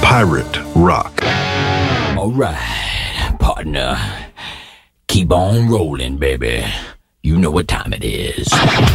Pirate Rock. All right, partner. Keep on rolling, baby. You know what time it is.